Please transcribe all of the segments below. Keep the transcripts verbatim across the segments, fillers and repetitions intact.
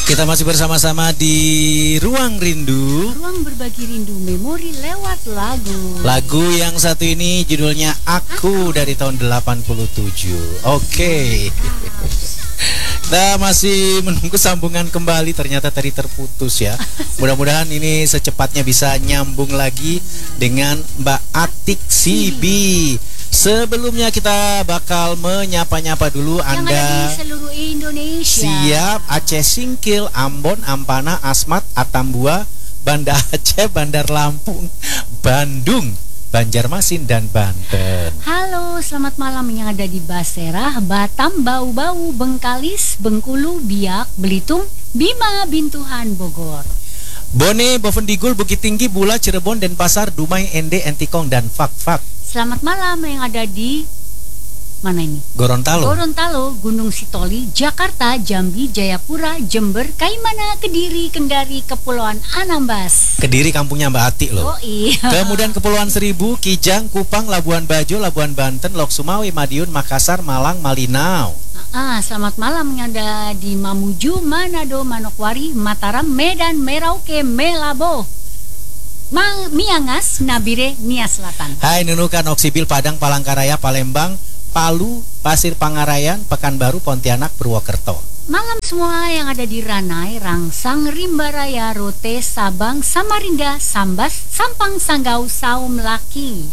Kita masih bersama-sama di Ruang Rindu. Ruang berbagi rindu memori lewat lagu. Lagu yang satu ini judulnya Aku dari tahun delapan puluh tujuh. Oke. Kita masih menunggu sambungan kembali. Ternyata tadi terputus ya. Mudah-mudahan ini secepatnya bisa nyambung lagi dengan Mbak Atik Sibi. Sebelumnya kita bakal menyapa-nyapa dulu yang Anda. Yang ada di seluruh Indonesia. Siap, Aceh Singkil, Ambon, Ampana, Asmat, Atambua, Banda Aceh, Bandar Lampung, Bandung, Banjarmasin, dan Banten. Halo, selamat malam yang ada di Basera, Batam, Bau-Bau, Bengkalis, Bengkulu, Biak, Belitung, Bima, Bintuhan, Bogor. Bone, Bovendigul, Bukit Tinggi, Bula, Cirebon, Denpasar, Dumai, Ende, Entikong, dan Fak-Fak. Selamat malam yang ada di mana ini? Gorontalo. Gorontalo, Gunung Sitoli, Jakarta, Jambi, Jayapura, Jember, Kaimana, Kediri, Kendari, Kepulauan Anambas. Kediri kampungnya Mbak Ati loh. Oh iya. Kemudian Kepulauan Seribu, Kijang, Kupang, Labuan Bajo, Labuan Banten, Lok Sumawe, Madiun, Makassar, Malang, Malinau. Ah, selamat malam yang ada di Mamuju, Manado, Manokwari, Mataram, Medan, Merauke, Melabo, Mang, Miangas, Nabire, Nia Selatan. Hai Nunukan, Oksibil, Padang, Palangkaraya, Palembang, Palu, Pasir Pangarayan, Pekanbaru, Pontianak, Purwokerto. Malam semua yang ada di Ranai, Rangsang, Rimbaraya, Rote, Sabang, Samarinda, Sambas, Sampang, Sanggau, Saum, Laki.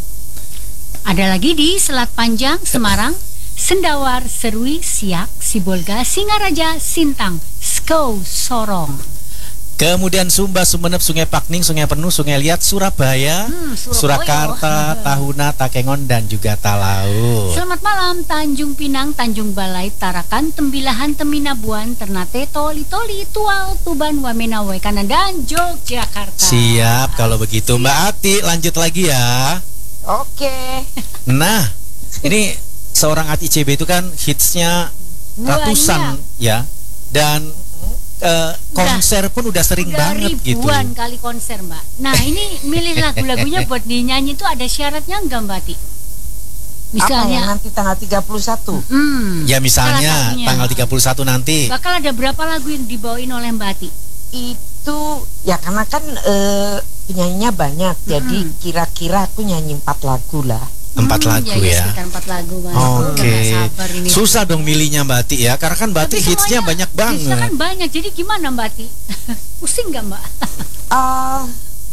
Ada lagi di Selat Panjang, Semarang, Sendawar, Serui, Siak, Sibolga, Singaraja, Sintang, Skou, Sorong. Kemudian Sumba, Sumeneb, Sungai Pakning, Sungai Penuh, Sungai Liat, Surabaya, hmm, Surakarta, Tahuna, Takengon, dan juga Talaut. Selamat malam Tanjung Pinang, Tanjung Balai, Tarakan, Tembilahan, Teminabuan, Ternate, Toli Toli, Tual, Tuban, Wamena, Waikanan, dan Yogyakarta. Siap, kalau begitu Mbak Ati lanjut lagi ya. Oke. Nah, ini seorang Ati C B itu kan hitsnya ratusan ya, dan Uh, konser udah, pun udah sering udah banget gitu. Ribuan kali konser Mbak. Nah ini milih lagu-lagunya buat dinyanyi itu ada syaratnya enggak Mbak Ti? Misalnya apa ya, nanti tanggal tiga puluh satu. Hmm, ya misalnya tanggal tiga puluh satu nanti. Bakal ada berapa lagu yang dibawain oleh Mbak Ti? Itu ya karena kan uh, penyanyinya banyak, hmm. jadi kira-kira aku nyanyi empat lagu lah. Empat hmm, lagu ya, ya. Empat lagu Mbak. Oke. Okay. Susah dong milihnya Mbak Ti ya, karena kan Mbak Ti hitsnya banyak banget. Hitsnya kan banyak, jadi gimana Mbak Ti? Pusing nggak Mbak? uh,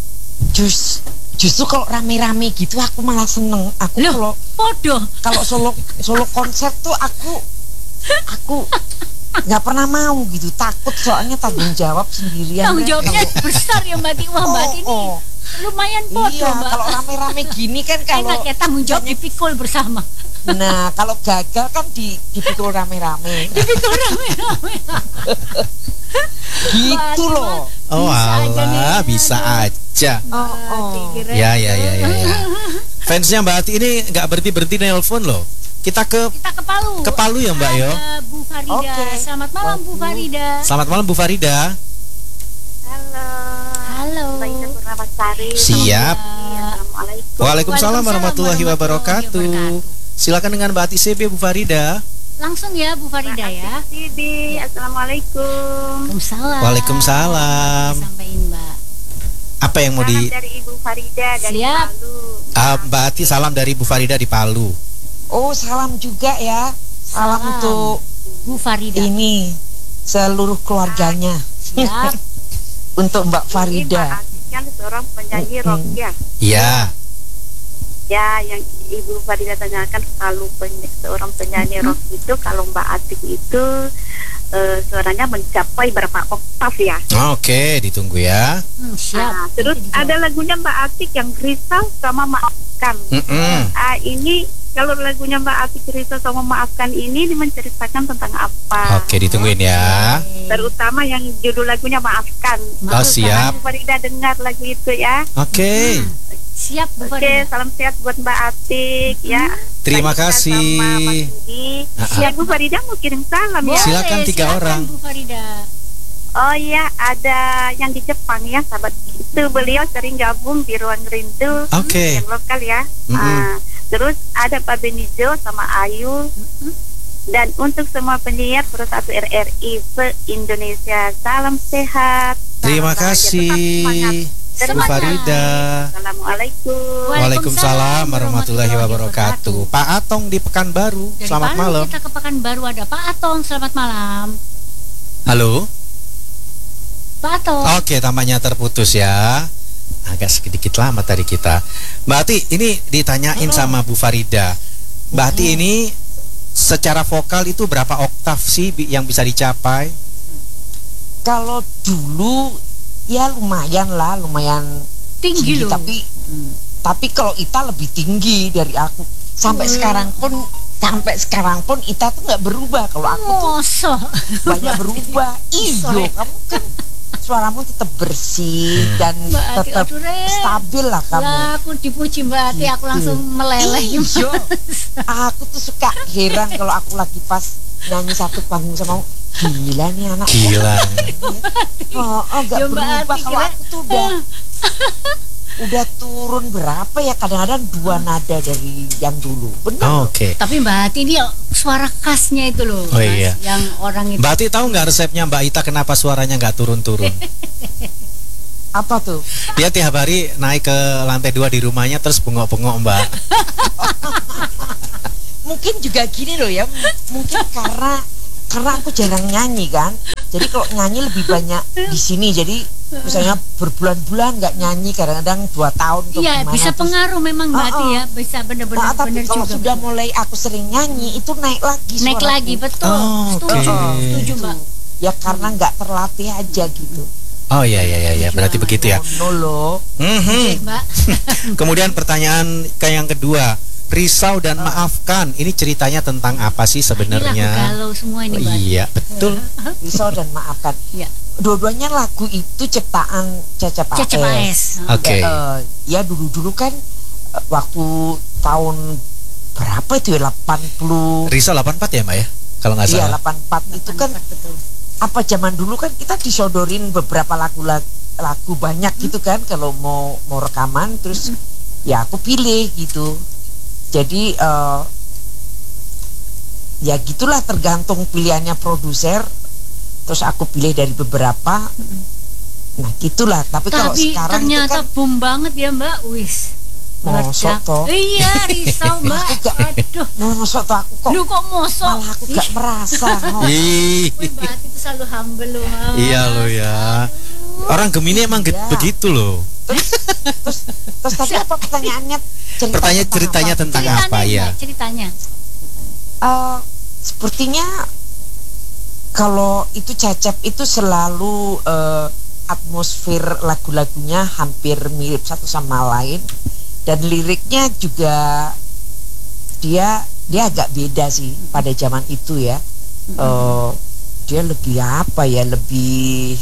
just, justru kalau rame-rame gitu aku malah seneng. Aku kalau podo. Kalau solo solo konser tuh aku aku nggak pernah mau gitu, takut soalnya tanggung jawab sendirian. Tanggung jawabnya kalau... besar ya Mbak Ti. Wah Mbak Ti ini oh. lumayan podo iya, Mbak. Kalau rame-rame gini kan kalau enak ya, tanggung jawab dipikul bersama. Nah kalau gagal kan di, dipikul rame-rame. Dipikul rame-rame. Gitu loh. Oh alah, bisa aja. Oh, oh. Ya ya ya ya ya. Fansnya Mbak Ati ini nggak berhenti berhenti nelpon loh. Kita ke kita ke Palu. Ke Palu ya Mbak yo. Bu Farida. Okay. Selamat malam Bu Farida. Selamat malam Bu Farida. Halo. Halo. Siap. Assalamualaikum. Waalaikumsalam warahmatullahi wabarakatuh. Silakan dengan Mbak Ati C B Bu Farida. Langsung ya Bu Farida ya. C B. Assalamualaikum. Waalaikumsalam. Waalaikumsalam. Sampaiin Mbak. Apa yang mau salam di? Dari Ibu Farida dari Siap. Palu. Ah, Mbak Ati salam dari Bu Farida di Palu. Oh salam juga ya. Salam, salam untuk Bu Farida. Ini seluruh keluarganya. Siap. Untuk Mbak Farida. Mbak kan seorang penyanyi rock ya. Iya. Ya, yang Ibu Farida tanyakan kalau peny- seorang penyanyi rock itu kalau Mbak Atik itu uh, suaranya mencapai berapa oktav ya? Oke, ditunggu ya. Hmm, siap. Nah, terus ada lagunya Mbak Atik yang Risau sama Maafkan. Mm-mm. Uh, ini kalau lagunya Mbak Atik Risau sama Maafkan ini, ini menceritakan tentang apa? Oke, ditungguin ya. Terutama yang judul lagunya Maafkan. Oh, siap. Bu Farida dengar lagu itu ya. Oke. Hmm. Siap Bu Farida. Oke, salam sehat buat Mbak Atik ya. Terima Mbak kasih. Siap Bu Farida mau kirim salam ya. Silakan tiga silakan, orang. Bu Farida. Oh iya, ada yang di Jepang ya, sahabat. Itu beliau sering gabung di Ruang Rindu. Oke. Yang lokal ya. Mm-hmm. Uh, terus ada Pak Benizo sama Ayu. Mm-hmm. Dan untuk semua penyiar Persatu R R I se-Indonesia, salam sehat. Terima salam bahagia, tetap semangat. kasih Bu Semangat. Farida. Assalamualaikum. Waalaikumsalam warahmatullahi wabarakatuh. Pak Atong di Pekanbaru. Dari Selamat Palu malam. kita ke Pekanbaru, ada Pak Atong. Selamat malam, Halo. Pak Atong. Oke, tampaknya terputus ya. Agak sedikit lama tadi kita. Mbak Ati, ini ditanyain sama Bu Farida. Mbak Ati ini secara vokal itu berapa oktav sih bi- yang bisa dicapai? Kalau dulu ya lumayan lah, lumayan Tinggi loh. tapi tapi kalau Ita lebih tinggi dari aku. Sampai Hmm. sekarang pun sampai sekarang pun Ita tuh nggak berubah. Kalau aku tuh Mosok. banyak berubah. Iyo, kamu kan suaramu tetap bersih dan Mbak Ati, tetap aduh, Re. stabil lah kamu. Lah, aku dipuji Mbak Ati, aku Gitu. langsung meleleh. Iyo, aku tuh suka heran kalau aku lagi pas nyanyi satu panggung sama kamu. Gila nih anak. Gila. Oh, oh gak Ya, Mbak berubah. Ati, Kalau kira- aku tuh udah udah turun berapa ya, kadang-kadang dua nada dari yang dulu. Benar. Oke. Tapi Mbak Ati ini suara khasnya itu loh, Oh, Mas, iya. yang orang itu. Mbak Ati tahu nggak resepnya Mbak Ita kenapa suaranya nggak turun-turun? Apa tuh? Dia tiap hari naik ke lantai dua di rumahnya terus bengok-bengok Mbak. Mungkin juga gini loh ya. M- Mungkin karena karena aku jarang nyanyi kan. Jadi kalau nyanyi lebih banyak di sini. Jadi misalnya berbulan-bulan nggak nyanyi, kadang-kadang dua tahun atau Iya, gimana, bisa terus- pengaruh memang Mbak Ati Oh, oh. ya, bisa benar-benar Nah, tapi benar kalau juga. sudah betul. mulai aku sering nyanyi itu naik lagi Naik suaraku. lagi, betul. Oh, Setuju, oke. setuju Mbak. Ya karena nggak terlatih aja gitu. Oh iya iya iya, iya. Berarti begitu ya. No loh. Mhm. Oke, Mbak. Kemudian pertanyaan ke yang kedua, risau dan maafkan. Ini ceritanya tentang apa sih Ini lagu sebenarnya? galau semua ini, Oh, Mbak. iya, betul. Risau dan maafkan. Iya. Dua-duanya lagu itu ciptaan Cecep A S. Cecep A S. Oke. Eh, ya dulu-dulu kan eh, waktu tahun berapa itu ya, delapan puluh. Risau delapan puluh empat ya, Mbak ya? Kalau nggak Iya, salah. delapan puluh empat itu kan Betul. apa zaman dulu kan kita disodorin beberapa lagu lagu banyak gitu kan kalau mau mau rekaman, terus ya aku pilih gitu. Jadi eh, ya gitulah, tergantung pilihannya produser. Terus aku pilih dari beberapa. Nah gitulah. Tapi, kalau Tapi sekarang itu ternyata kan boom banget ya Mbak. Wis. Mosok Meledak. toh. Iya, risau Mbak. Aku gak- Aduh. nah, mosok tuh aku kok Lu kok mosok? malah aku gak merasa. Oh, Ih, Wih, Mbak Ati itu selalu humble loh. Mas. iya lo ya. Orang Gemini emang ge- Iya. begitu loh. terus terus tadi apa pertanyaannya? Cerita Pertanyaan tentang ceritanya apa? tentang Ceritanya, apa ya? Mbak, ceritanya. Eh, sepertinya kalau itu Cecep itu selalu eh, atmosfer lagu-lagunya hampir mirip satu sama lain, dan liriknya juga dia dia agak beda sih pada zaman itu ya. Eh, dia lebih apa ya, lebih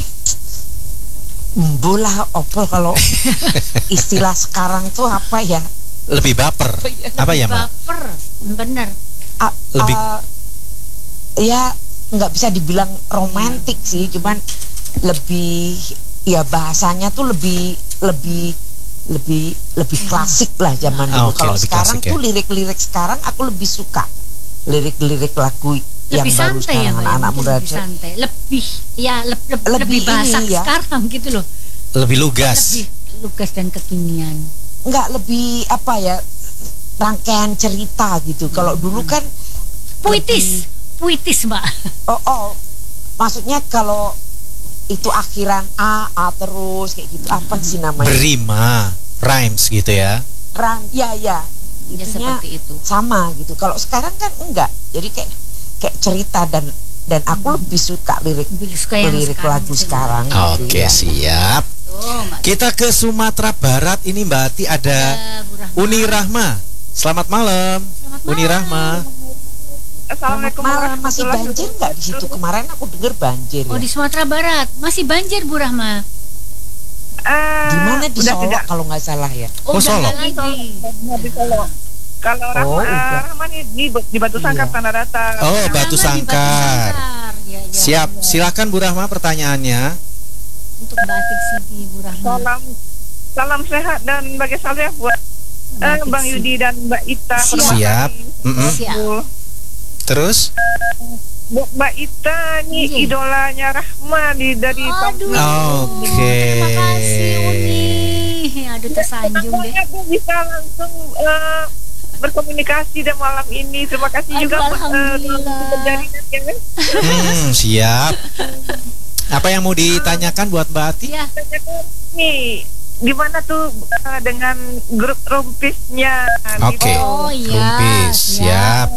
mbolah opol kalau istilah sekarang tuh apa ya. Lebih baper. Apa ya, Mbak? Baper. Bener. A- Lebih- a- ya nggak bisa dibilang romantik sih, cuman lebih ya bahasanya tuh lebih lebih lebih lebih klasik lah zaman Ah, dulu. oke, Kalau lebih sekarang klasik ya. tuh lirik-lirik sekarang aku lebih suka lirik-lirik lagu yang Lebih baru santai ya sekarang, Mbak. ya, anak-anak mungkin muda. lebih santai. Lebih ya leb- leb- Lebih lebih bahasa ini ya. sekarang gitu loh. Lebih lugas. Lebih lugas dan kekinian. Nggak lebih apa ya, rangkaian cerita gitu. Kalau dulu kan Puitis. Puitis Mbak. oh oh maksudnya kalau itu akhiran A A terus kayak gitu, apa sih namanya? Berima, rhymes gitu ya. Ran, ya ya, Ya itunya seperti itu. sama gitu. Kalau sekarang kan enggak, jadi kayak kayak cerita, dan dan aku lebih suka lirik Lebih suka yang lirik sekarang lagu gitu. sekarang. Oke, gitu ya. siap. Tuh, Mbak. Kita ke Sumatera Barat ini Mbak Ati ada Ya, Bu Rahma. Uni Rahma. Selamat malam. Selamat Uni malam. Rahma. Selamat Assalamualaikum malam. Masih warahmatullahi banjir nggak di situ? Kemarin aku dengar banjir. Oh, Ya. di Sumatera Barat masih banjir Bu Rahma. Eh, Di mana, di udah Solo tidak. kalau nggak salah ya? Oh, udah Solo. nggak lagi. Udah di Solo. Kalau Rahma, Oh, eh, udah. Rahma nih di, di Batu Sangkar Iya. Tanah Datar. Oh, Rahma Batu di Sangkar. Sangkar. Ya, ya, Siap. ya. Silakan Bu Rahma pertanyaannya. Untuk batik C D Bu Rahma. Salam salam sehat dan bagai saleh buat eh, Batik Bang C D. Yudi dan Mbak Ita. Siap. Permata Siap. Nih. Mm-mm. Siap. Terus? Buat Mbak Ita nih Iya. idolanya Rahma di dari Aduh. Tampung. Oke. Terima kasih Uni. Aduh tersanjung deh. Semoga aku bisa langsung eh, berkomunikasi dan malam ini. Terima kasih Aduh, juga buat alhamdulillah. jaringan ya kan. Hmm, siap. Apa yang mau ditanyakan buat Mbak Ati? Ya. Tanyakan nih di mana tuh eh, dengan grup rumpisnya. Oke. Gitu. Oh iya. Rumpis, siap.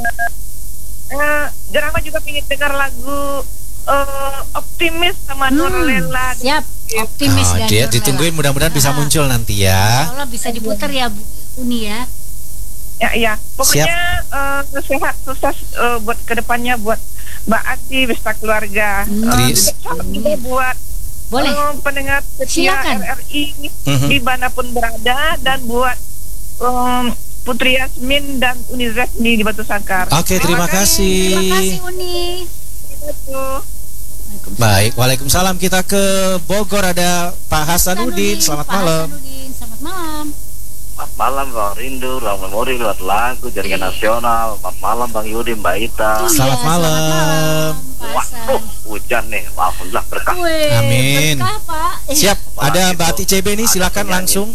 Eh, Jerama juga pengen dengar lagu eh, Optimis sama Nur Hmm, Lela. siap. Optimis Oh, dan dia Nurlela. ditungguin mudah-mudahan bisa Ah. muncul nanti ya. Allah bisa diputar ya Bu Uni ya. Ya, ya. Pokoknya eh, sehat sukses eh, buat kedepannya buat Mbak Ati beserta keluarga. Hmm. Eh, Tris. juga salam juga buat Boleh. eh, pendengar setia Silakan. R R I Mhm. dimanapun berada dan buat em, Putri Yasmin dan Uni Zesni di Batu Sangkar. Oke, terima kasih. Terima kasih Uni. Itu. Waalaikumsalam. Baik, Waalaikumsalam. Kita ke Bogor, ada Pak Hasanuddin. Selamat Pak malam. Hasanuddin, selamat malam. Selamat malam Bang Rindu, Ruang Memori lewat lagu Jaringan Nasional. Selamat malam Bang Yudi, Mbak Ita. Iya, Selamat malam. Pak Waduh, Hasan. hujan nih, alhamdulillah berkah. Wih, Amin. berkah, Pak. Eh, Siap, ada Apalagi Mbak tuh, Ati C B nih, ada silakan penyanyi. langsung.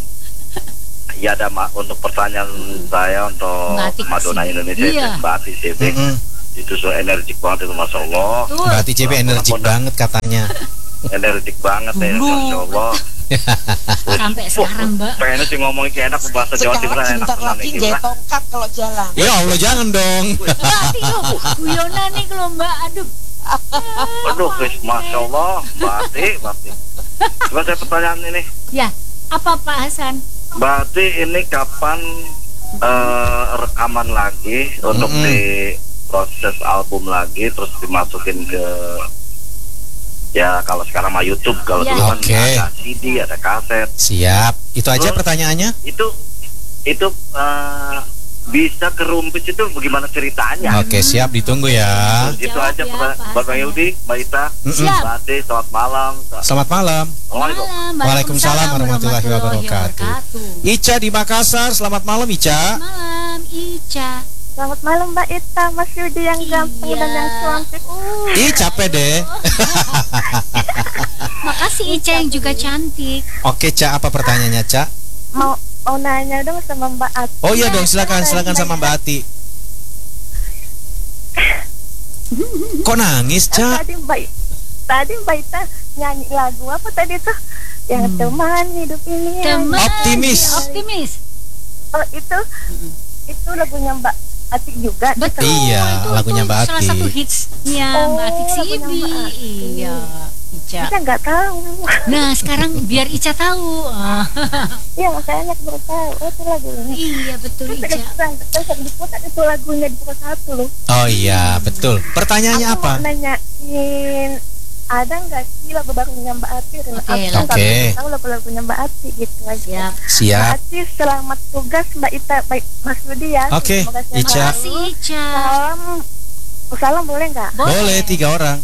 Ya ada Ma, untuk pertanyaan saya untuk Mbak Ati Madonna Kasih. Indonesia Iya. itu Mbak Ati C B. Mm-mm. Itu so energik banget itu Masya Allah. Betul. Mbak Ati C B energik banget katanya. Energik banget ya Dulu. Masya Allah. Sampai sekarang, Mbak. Pengennya sih ngomongin kayak enak bahasa Jawa Timur Sekarang enak sebentar banget lagi nih, jahit Mbak. tongkat kalau jalan. Ya Allah, jangan dong. Mbak Ati loh, guyonan nih kalau Mbak. Aduh. Aduh, guys, Masya Allah, Mbak Ati, Mbak Ati. Coba saya pertanyaan ini. Ya, apa Pak Hasan? Mbak Ati, ini kapan eh, rekaman lagi untuk Mm-mm. di proses album lagi terus dimasukin ke ya kalau sekarang mah YouTube, kalau Ya. dulu kan Oke. ada C D, ada kaset. Siap. Itu aja Terus? pertanyaannya. Itu itu eh, bisa ke Rumpis itu bagaimana ceritanya? Oke, siap, ditunggu ya. Terus itu Jawab aja ya, pertanyaan Pak buat Bang Hasan. Yudi, Mbak Ita, Mm-mm. Siap. Mbak Ati, selamat malam. Selamat malam. Assalamualaikum. Malam. Waalaikumsalam warahmatullahi wabarakatuh. Ica di Makassar, selamat malam Ica. Malam, Ica. Selamat malam Mbak Ita, Mas Yudi yang ganteng Iya. dan yang cantik. Uh, Ih, capek deh. Makasih Ica yang juga cantik. Oke, Ca, apa pertanyaannya, Ca? mau mau nanya dong sama Mbak Ati. Oh iya dong, silakan, silakan sama Mbak Ati. Kok nangis, Ca? Tadi Mbak tadi Mbak Ita nyanyi lagu apa tadi tuh? Yang Hmm. teman hidup ini. Teman. Optimis. Optimis. Oh itu itu lagunya Mbak Ati juga. Betul. Iya, itu, lagunya itu Mbak salah Ati. satu hitsnya Oh, Mbak Atik lagunya Sibi. Mbak Ati. Iya, Ica. Saya nggak tahu. Nah, sekarang biar Ica tahu. Ah, Iya makanya aku baru tahu. Oh itu lagunya. iya, betul Terus Ica. ada terus yang diputar itu lagunya di pukul satu loh. Oh iya, betul. Pertanyaannya Aku apa? mau nanyain ada nggak sih lagu barunya Mbak Ati? Oke, Aku lagu. nggak Oke. tahu lagu-lagunya Mbak Ati gitu aja. Siap. Mbak Siap. Ati selamat tugas Mbak Ita, baik Mas Budi ya. Oke, Semoga sehat Ica. Terima selalu. kasih Ica. Salam, salam boleh nggak? Boleh, tiga orang.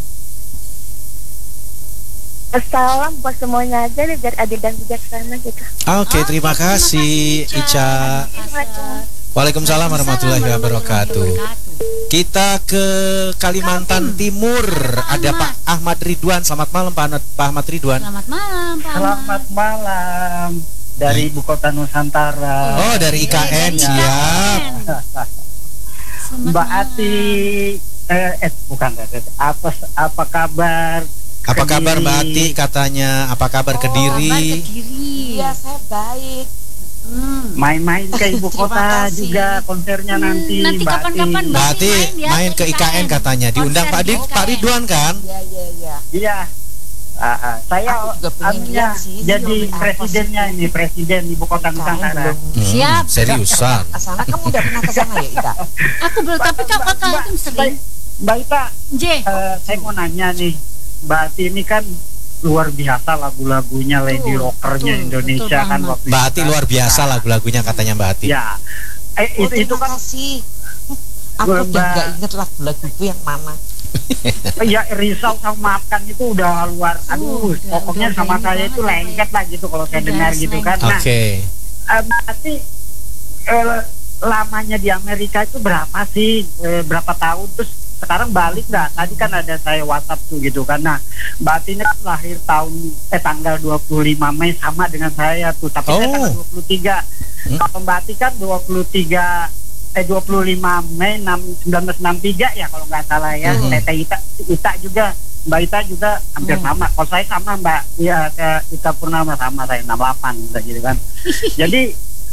Salam buat semuanya aja deh biar adil dan bijaksana gitu. Oke, terima terima kasih, kasih, Ica. Assalamualaikum. Waalaikumsalam warahmatullahi wabarakatuh. Kita ke Kalimantan Timur. Ada Pak Ahmad Ridwan. Selamat malam, Pak Ahmad, Pak Ahmad Ridwan. Selamat malam, Pak Ahmad. Selamat malam dari ibu kota Nusantara. Oh, dari I K N, Dari siap. I K N. Selamat Mbak malam. Ati, eh, eh bukan eh, apa apa kabar? Apa kabar Mbak Ati? Kediri? Katanya apa kabar Kabar Kediri? Kediri. Iya, saya baik. Hmm. Main-main ke ibu Terima kota kasih. juga konsernya nanti. Nanti Mbak Ati. kapan-kapan, Mbak Ati main ya, main ke I K N katanya. Diundang Konser Pak di Di- I K N. Pak Ridwan kan? Iya, iya, iya. Iya. Ah, ah. Saya Aku juga pengen anunya lihat sih, jadi ini apa presidennya sih? ini presiden ibu kota Kayaknya Nusantara. belum. Hmm, Siap. Seriusan. Kesana kamu udah pernah kesana ya, Ita? Aku belum, tapi kak kakak itu sering. Mbak Ita, J. eh, saya mau nanya nih, Mbak Ati ini kan luar biasa lagu-lagunya Lady Betul, Rockernya betul, Indonesia betul kan banget. waktu Mbak itu Ati kan. luar biasa Nah, lagu-lagunya katanya Mbak Ati. Ya, eh, Oh, itu, itu terima kan kasih. Aku Mbak- udah nggak inget lagu-laguku yang mana. ya risau sama maafkan itu udah luar. Aduh, udah- pokoknya udah sama ini saya banget itu ya, lengket lah gitu kalau saya Udah dengar gitu kan. Nah, Oke. eh, berarti eh, lamanya di Amerika itu berapa sih? Eh, berapa tahun? Terus sekarang balik nggak? Tadi kan ada saya WhatsApp tuh gitu kan. Nah, Mbak Ati ini kan lahir tahun eh tanggal dua puluh lima Mei sama dengan saya tuh, tapi saya Oh. tanggal dua puluh tiga. Hmm. Kalau Mbak Ati kan dua puluh tiga eh dua puluh lima Mei seribu sembilan ratus enam puluh tiga ya kalau nggak salah ya. Hmm. Teteh Ita, Ita juga, Mbak Ita juga hampir Hmm. sama. Kalau saya sama Mbak, ya ke Ita Purnama sama saya enam puluh delapan gitu kan. Jadi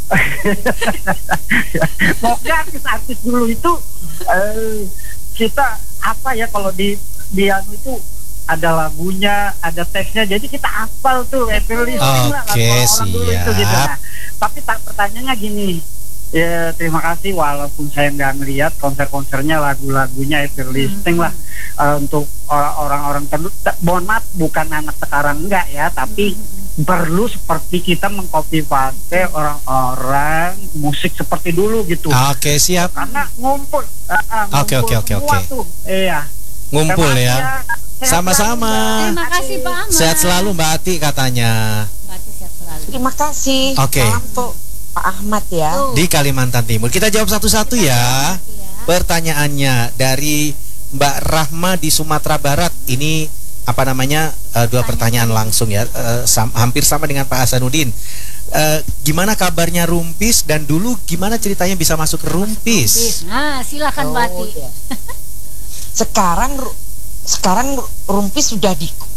pokoknya artis-artis dulu itu eh, kita apa ya kalau di di anu itu ada lagunya, ada teksnya, jadi kita hafal tuh April Listening lah Oke, lagu orang dulu itu gitu. siap. Nah, tapi tak pertanyaannya gini, ya terima kasih walaupun saya nggak ngeliat konser-konsernya, lagu-lagunya April Listening lah. Eh, untuk orang- orang-orang tertentu, mohon maaf bukan anak sekarang enggak ya, tapi perlu seperti kita mengcopy paste orang-orang musik seperti dulu gitu. Oke, siap. Karena ngumpul, ah, ah, Oke, ngumpul oke, oke, semua oke. tuh. Iya. Ngumpul Terima kasih ya. Sehat Sama-sama. selalu, Terima kasih Pak Ahmad. Sehat selalu Mbak Ati katanya. Mbak Ati sehat selalu. Terima kasih. Oke. Salam tuh Pak Ahmad ya. Tuh. Di Kalimantan Timur. Kita jawab satu-satu ya. Ya. Pertanyaannya dari Mbak Rahma di Sumatera Barat. Ini apa namanya? eh, dua pertanyaan langsung ya. Eh, sam- hampir sama dengan Pak Hasanuddin. Eh, gimana kabarnya Rumpis dan dulu gimana ceritanya bisa masuk ke Rumpis? Nah, silakan Mbak Ati. Oh, iya. Sekarang ru- sekarang Rumpis sudah di